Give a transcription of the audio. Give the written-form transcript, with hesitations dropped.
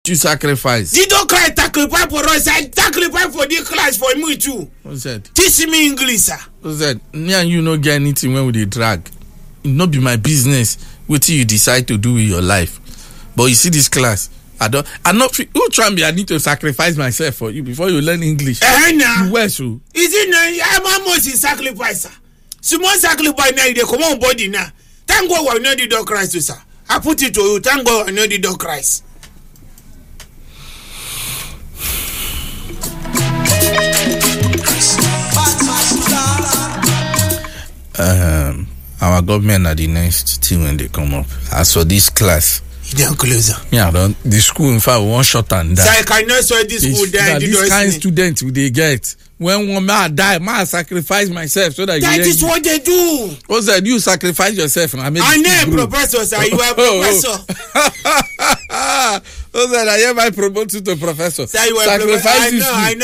You sacrifice. You don't cry sacrifice for us. I sacrifice for this class for me too. What's that? Teach me English, sir. What's that? Me and you no get anything when we dey drag. It not be my business. What till you decide to do with your life. But you see this class. I'm not. Who try me? I need to sacrifice myself for you before you learn English. Now. You where so? Is it now? I'm almost in sacrifice, sir. Small sacrifice now. They come on body now. Thank God I know the dog Christ, sir. I put it to you. Thank God I know the dog Christ. Our government are the next thing when they come up. As for this class, Then closer. yeah, the school in fact one shot and die. So I cannot say this school there. This kind of student they get. When one man die, man sacrifice myself so that that you is what they do. What's that? You sacrifice yourself and I make I know a professor, sir. You are a professor. What's that? I hear my promote to professor. Sir, you are sacrifice I know.